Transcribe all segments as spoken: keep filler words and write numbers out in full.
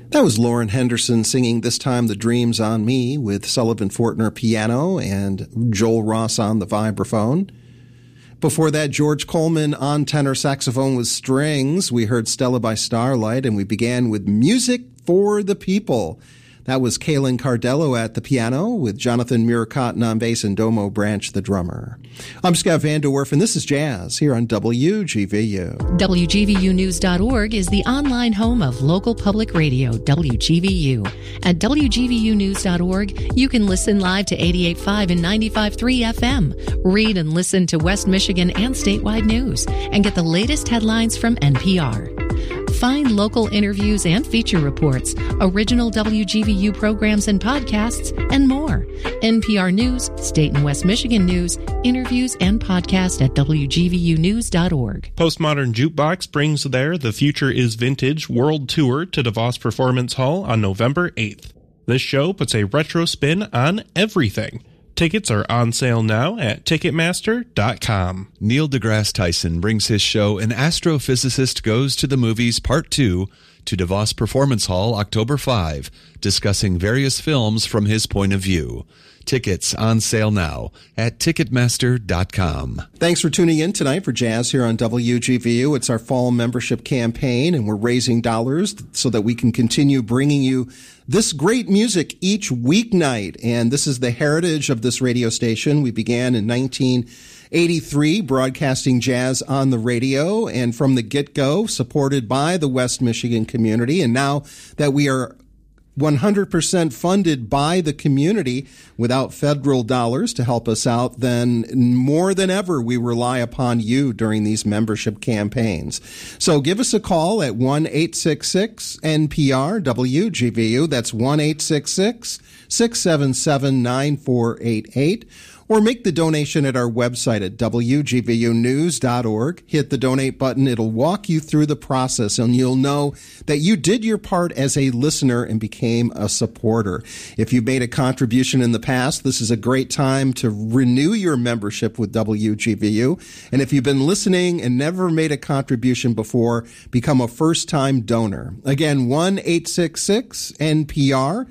That was Lauren Henderson singing This Time the Dream's on Me with Sullivan Fortner piano and Joel Ross on the vibraphone. Before that, George Coleman on tenor saxophone with strings. We heard Stella by Starlight, and we began with Music for the People. That was Kaylin Cardello at the piano with Jonathan Muricotton on bass and Domo Branch, the drummer. I'm Scott Van Der Werf, and this is Jazz here on W G V U. W G V U News dot org is the online home of local public radio, W G V U. At W G V U News dot org, you can listen live to eighty-eight point five and ninety-five point three F M, read and listen to West Michigan and statewide news, and get the latest headlines from N P R. Find local interviews and feature reports, original W G V U programs and podcasts, and more. N P R News, State and West Michigan News, interviews, and podcast at W G V U News dot org. Postmodern Jukebox brings their The Future is Vintage World Tour to DeVos Performance Hall on November eighth. This show puts a retro spin on everything. Tickets are on sale now at Ticketmaster dot com. Neil deGrasse Tyson brings his show An Astrophysicist Goes to the Movies Part two to DeVos Performance Hall October fifth, discussing various films from his point of view. Tickets on sale now at Ticketmaster dot com. Thanks for tuning in tonight for Jazz here on W G V U. It's our fall membership campaign, and we're raising dollars so that we can continue bringing you this great music each weeknight. And this is the heritage of this radio station. We began in nineteen eighty-three broadcasting jazz on the radio, and from the get-go supported by the West Michigan community. And now that we are one hundred percent funded by the community without federal dollars to help us out, then more than ever we rely upon you during these membership campaigns. So give us a call at one eight six six N P R W G V U. That's one eight six six, six seven seven, nine four eight eight. Or make the donation at our website at W G V U News dot org. Hit the donate button. It'll walk you through the process, and you'll know that you did your part as a listener and became a supporter. If you made a contribution in the past, this is a great time to renew your membership with W G V U. And if you've been listening and never made a contribution before, become a first-time donor. Again, one eight six six N P R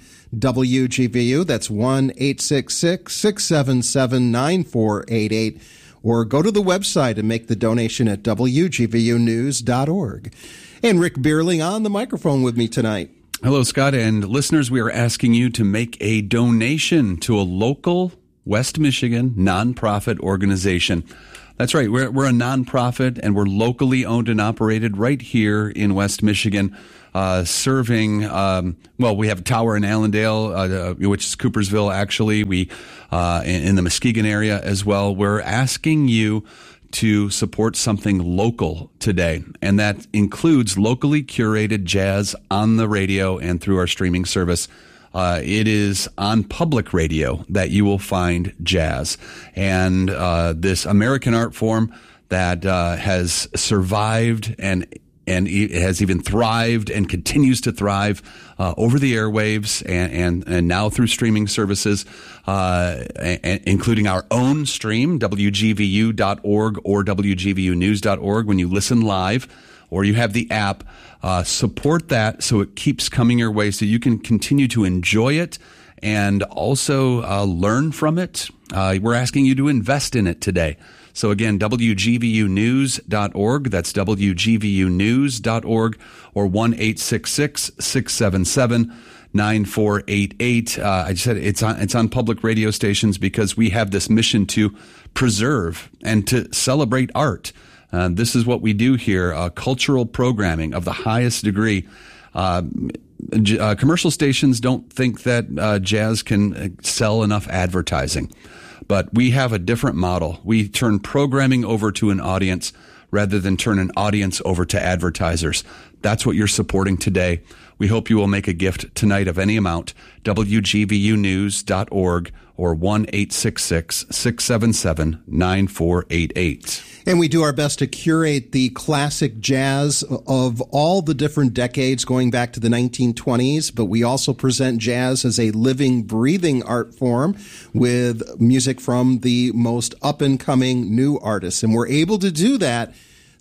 W G V U. That's one eight six six, six seven seven, nine four eight eight. Or go to the website and make the donation at W G V U News dot org. And Rick Bierling on the microphone with me tonight. Hello, Scott. And listeners, we are asking you to make a donation to a local West Michigan nonprofit organization. That's right. We're, we're a nonprofit, and we're locally owned and operated right here in West Michigan. Uh, serving, um, well, we have a tower in Allendale, uh, which is Coopersville, actually. We, uh, in, in the Muskegon area as well. We're asking you to support something local today, and that includes locally curated jazz on the radio and through our streaming service. Uh, it is on public radio that you will find jazz. And uh, this American art form that uh, has survived and and it has even thrived and continues to thrive uh, over the airwaves and, and, and now through streaming services, uh, and, including our own stream, W G V U dot org or W G V U News dot org when you listen live, or you have the app. Uh, support that so it keeps coming your way so you can continue to enjoy it and also uh, learn from it. Uh, we're asking you to invest in it today. So again, W G V U News dot org, that's W G V U News dot org, or one eight six six, six seven seven, nine four eight eight. Uh, I just said it's on, it's on public radio stations because we have this mission to preserve and to celebrate art. Uh, this is what we do here, uh, cultural programming of the highest degree. Uh, uh, commercial stations don't think that uh, jazz can sell enough advertising. But we have a different model. We turn programming over to an audience rather than turn an audience over to advertisers. That's what you're supporting today. We hope you will make a gift tonight of any amount. W G V U News dot org or one eight six six, six seven seven, nine four eight eight. And we do our best to curate the classic jazz of all the different decades going back to the nineteen twenties, but we also present jazz as a living, breathing art form with music from the most up-and-coming new artists. And we're able to do that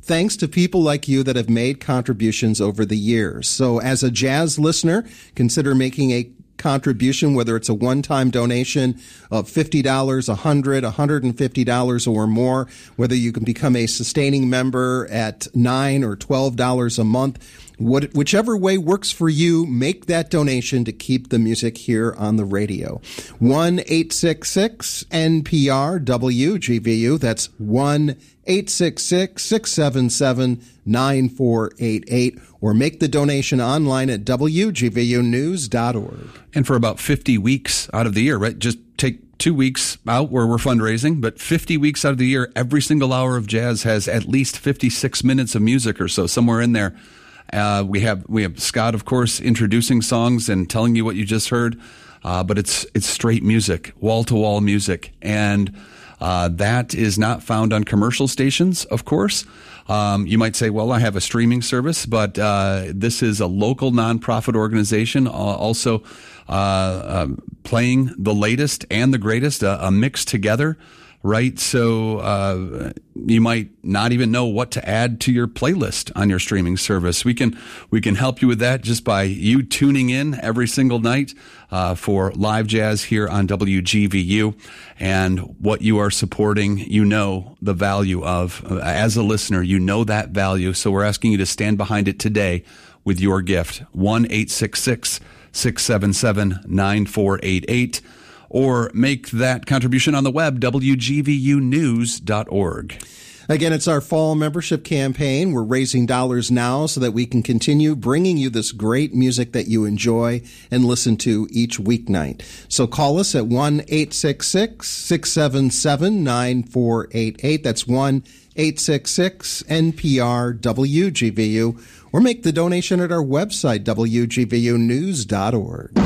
thanks to people like you that have made contributions over the years. So as a jazz listener, consider making a contribution, whether it's a one-time donation of fifty dollars, one hundred dollars, one hundred fifty dollars or more, whether you can become a sustaining member at nine dollars or twelve dollars a month. What, whichever way works for you, make that donation to keep the music here on the radio. one eight six six N P R W G V U. That's one eight six six, six seven seven, nine four eight eight. Or make the donation online at W G V U news dot org. And for about fifty weeks out of the year, right? Just take two weeks out where we're fundraising, but fifty weeks out of the year, every single hour of jazz has at least fifty-six minutes of music or so, somewhere in there. Uh, we have we have Scott, of course, introducing songs and telling you what you just heard, uh, but it's it's straight music, wall-to-wall music, and uh, that is not found on commercial stations, of course. Um, you might say, well, I have a streaming service, but uh, this is a local nonprofit organization, uh, also uh, uh, playing the latest and the greatest, uh, a mix together. Right, so uh, you might not even know what to add to your playlist on your streaming service. We can we can help you with that just by you tuning in every single night uh, for live jazz here on W G V U, and what you are supporting, you know the value of. Uh, as a listener, you know that value. So we're asking you to stand behind it today with your gift. one eight six six, six seven seven, nine four eight eight. Or make that contribution on the web, W G V U news dot org. Again, it's our fall membership campaign. We're raising dollars now so that we can continue bringing you this great music that you enjoy and listen to each weeknight. So call us at one eight six six, six seven seven, nine four eight eight. That's one eight six six N P R W G V U. Or make the donation at our website, W G V U news dot org.